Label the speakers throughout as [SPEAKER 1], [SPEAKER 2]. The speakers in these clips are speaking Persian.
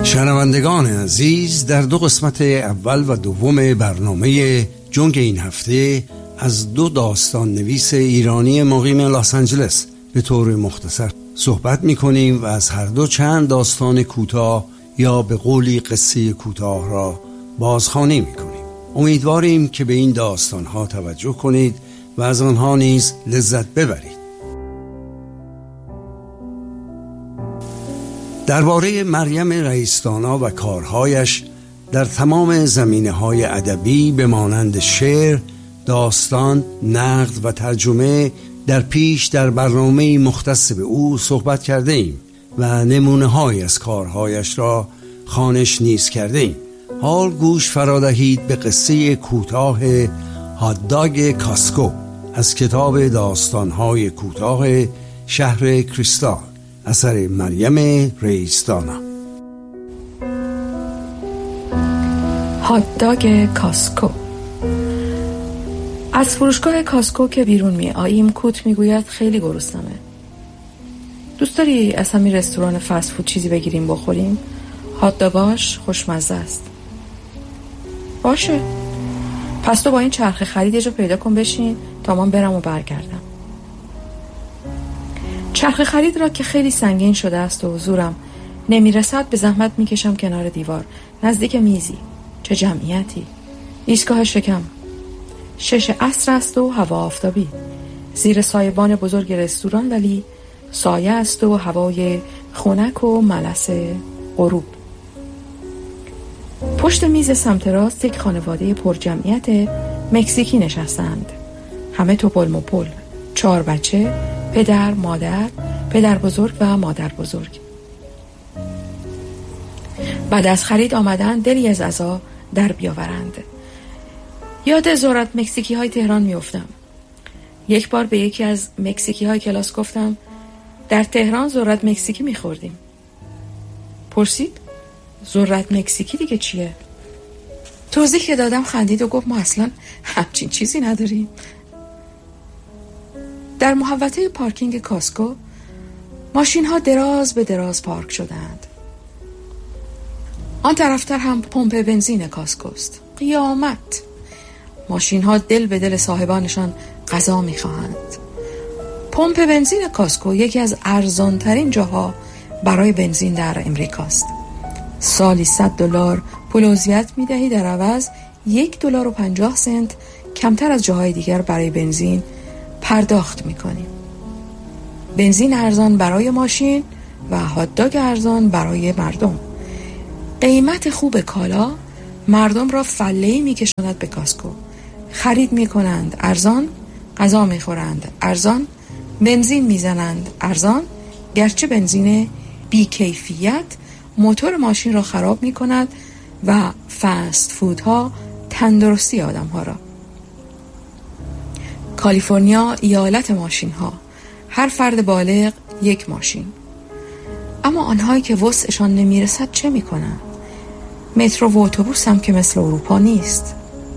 [SPEAKER 1] شنوندگان عزیز، در 2 قسمت اول و دوم برنامه جنگ این هفته از 2 داستان نویس ایرانی مقیم لس آنجلس به طور مختصر صحبت می‌کنیم و از هر دو چند داستان کوتاه یا به قولی قصه کوتاه را بازخوانی می‌کنیم. امیدواریم که به این داستان‌ها توجه کنید و از آنها نیز لذت ببرید. درباره مریم رئیس‌دانا و کارهایش در تمام زمینه‌های ادبی به مانند شعر، داستان، نقد و ترجمه در برنامه مختص به او صحبت کرده ایم و نمونه‌هایی از کارهایش را خوانش نیز کرده ایم. حال گوش فرادهید به قصه کوتاه هات‌داگ کاسکو از کتاب داستان‌های کوتاه شهر کریستال اثر مریم رئیس‌دانا.
[SPEAKER 2] هات‌داگ کاسکو. از فروشگاه کاسکو که بیرون می آییم کوت می گوید خیلی گرسنمه. دوست داری از همین رستوران فست فود چیزی بگیریم بخوریم؟ هات‌داگاش خوشمزه است. باشه، پس تو با این چرخ خرید یه جا پیدا کن بشین تا من برم و برگردم. چرخ خرید را که خیلی سنگین شده است و زورم نمیرسد به زحمت میکشم کنار دیوار نزدیک میزی. چه جمعیتی! ایستگاه شکم 6 عصر است و هوا آفتابی. زیر سایبان بزرگ رستوران ولی سایه است و هوای خنک و ملس غروب. پشت میز سمت راست یک خانواده پر جمعیت مکزیکی نشستند. همه توپل مپل، 4 بچه، پدر، مادر، پدر بزرگ و مادر بزرگ. بعد از خرید آمدن دلی از عزا در بیاورند. یاد ذرت مکزیکی های تهران میافتم. یک بار به یکی از مکزیکی های کلاس گفتم در تهران ذرت مکزیکی میخوردیم. پرسید ذرت مکزیکی دیگه چیه؟ توضیح که دادم خندید و گفت ما اصلا همچین چیزی نداریم. در محوطه پارکینگ کاسکو ماشین ها دراز به دراز پارک شدند. آن طرفتر هم پمپ بنزین کاسکوست. قیامت! ماشین ها دل به دل صاحبانشان غذا میخواهند. پمپ بنزین کاسکو یکی از ارزانترین جاها برای بنزین در امریکاست. سالی $100 پول عضویت میدهی، در عوض $1.50 کمتر از جاهای دیگر برای بنزین پرداخت میکنیم. بنزین ارزان برای ماشین و هات‌داگ ارزان برای مردم. قیمت خوب کالا مردم را فله‌ای میکشاند به کاسکو. خرید میکنند ارزان، غذا میخورند ارزان، بنزین میزنند ارزان، گرچه بنزین بی‌کیفیت موتور ماشین را خراب میکند و فست فودها تندرستی آدمها را. کالیفرنیا ایالت ماشین ها، هر فرد بالغ 1 ماشین. اما آنهایی که وسعشان نمیرسد چه میکنند؟ مترو و اتوبوس هم که مثل اروپا نیست.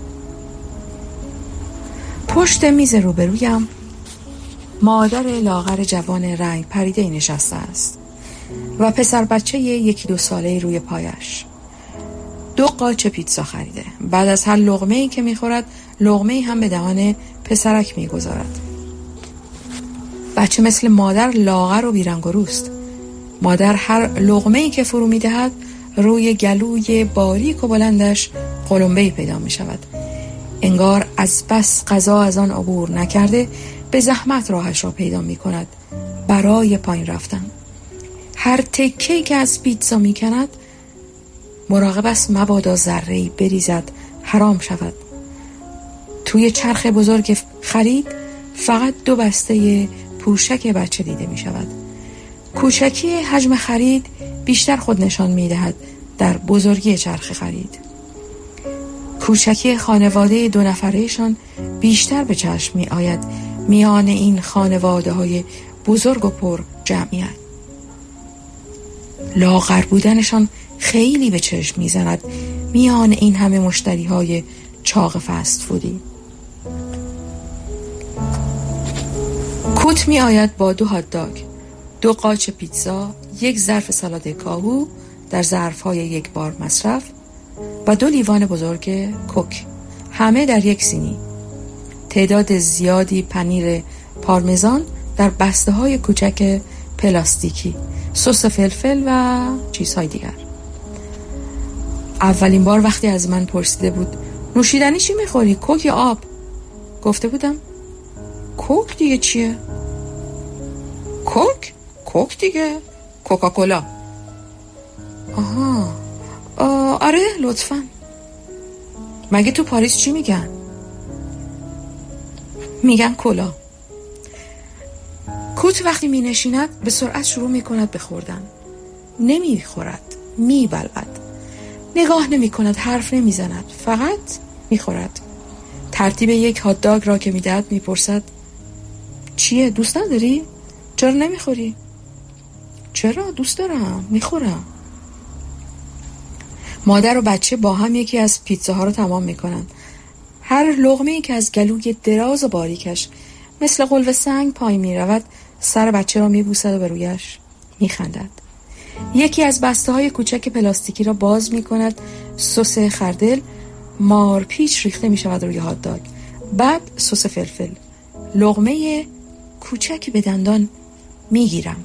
[SPEAKER 2] پشت میز روبرویم مادر لاغر جوان رنگ پریده نشسته است و پسر بچه 1-2 ساله روی پایش. 2 قاچ پیتزا خریده. بعد از هر لقمه‌ای که میخورد لقمه‌ای هم به دهان پسرک میگذارد. بچه مثل مادر لاغر و بیرنگ و روست. مادر هر لقمه‌ای که فرو میدهد روی گلوی باریک و بلندش قلمبه‌ای پیدا میشود. انگار از بس غذا از آن عبور نکرده به زحمت راهش را پیدا میکند برای پایین رفتن. هر تکه‌ای که از پیتزا میکند مراقب است مبادا ذره‌ای بریزد حرام شود. توی چرخ بزرگ خرید فقط 2 بسته پوشک بچه دیده می شود. کوچکی حجم خرید بیشتر خود نشان می دهد در بزرگی چرخ خرید. کوچکی خانواده 2 نفرهشان بیشتر به چشم می آید میان این خانواده های بزرگ و پر جمعیت. لاغر بودنشان خیلی به چشم می زند میان این همه مشتری های چاق فست فودی. کوت می آید با 2 هات‌داگ، 2 قاچ پیتزا، 1 ظرف سالاد کاهو، در ظرف‌های یک بار مصرف و 2 لیوان بزرگ کوک، همه در یک سینی. تعداد زیادی پنیر پارمزان در بسته‌های کوچک پلاستیکی، سس فلفل و چیزهای دیگر. اولین بار وقتی از من پرسیده بود نوشیدنی چی میخوری؟ کوک یا آب؟ گفته بودم کوک دیگه. چیه؟ کوک دیگه، کوکاکولا. آها، آره لطفاً. مگه تو پاریس چی میگن؟ میگن کلا. کوت وقتی می نشیند به سرعت شروع می کند به خوردن. نمی خورد، می بلعد. نگاه نمی کند، حرف نمی زند، فقط می خورد. ترتیب یک هات داگ را که می دهد می پرسد چیه؟ دوست نداری؟ چرا نمی خوری؟ چرا؟ دوست دارم، می خورم. مادر و بچه با هم یکی از پیتزاها رو تمام می کنند. هر لقمه‌ای که از گلوی دراز و باریکش مثل قلوه سنگ پایین می رود، سر بچه را می بوسد و به رویش می خندد. یکی از بسته های کوچک پلاستیکی را باز می کند. سس خردل، مارپیچ ریخته می شود روی هات داگ. بعد سس فلفل. لقمه کوچکی به دندان می گیرم.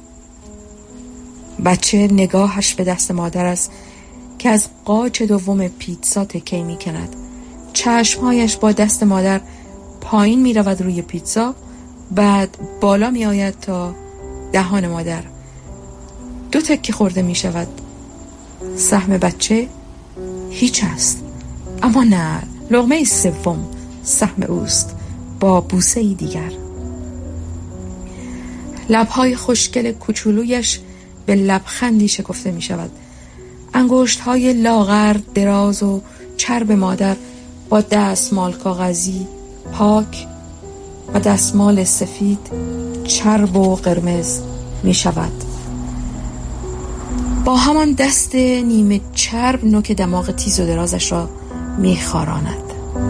[SPEAKER 2] بچه نگاهش به دست مادر است که از قاچ دوم پیتزا تکه می کند. چشمهایش با دست مادر پایین می رود روی پیتزا، بعد بالا می آید تا دهان مادر. 2 تکه خورده می شود. سهم بچه هیچ است، اما نه، لقمه سوم سهم اوست با بوسه دیگر. لبهای خوشگل کوچولویش به لبخندی شکفته می شود. انگشت‌های لاغر، دراز و چرب مادر با دستمال کاغذی پاک و دستمال سفید چرب و قرمز می شود. با همان دست نیمه چرب نوک دماغ تیز و درازش را می خاراند.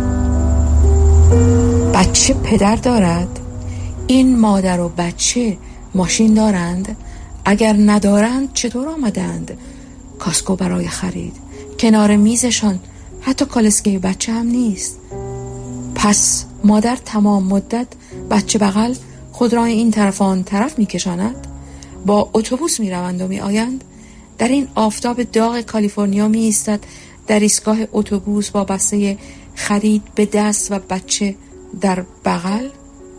[SPEAKER 2] بچه پدر دارد؟ این مادر و بچه ماشین دارند؟ اگر ندارند چطور آمدند؟ کاسکو برای خرید، کنار میزشان حتی کالسکه بچه هم نیست. پس مادر تمام مدت بچه بغل خود را این طرف آن طرف میکشاند. با اتوبوس میروند و میآیند. در این آفتاب داغ کالیفرنیا می ایستد در ایستگاه اتوبوس با بسته خرید به دست و بچه در بغل.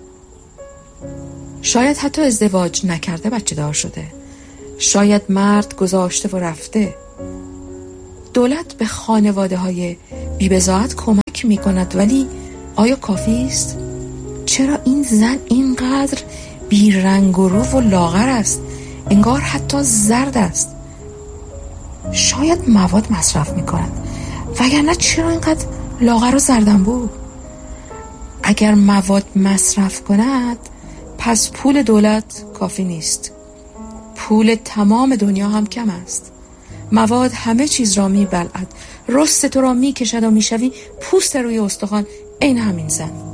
[SPEAKER 2] شاید حتی ازدواج نکرده بچه دار شده. شاید مرد گذاشته و رفته. دولت به خانواده های بی‌بضاعت کمک می کند، ولی آیا کافی است؟ چرا این زن اینقدر بی رنگ و رو و لاغر است؟ انگار حتی زرد است. شاید مواد مصرف می کند، وگرنه چرا اینقدر لاغر و زردنبو؟ اگر مواد مصرف کند پس پول دولت کافی نیست. پول تمام دنیا هم کم است. مواد همه چیز را می بلعد، رست تو را می کشد و می شوی پوست روی استخوان. این همین زن.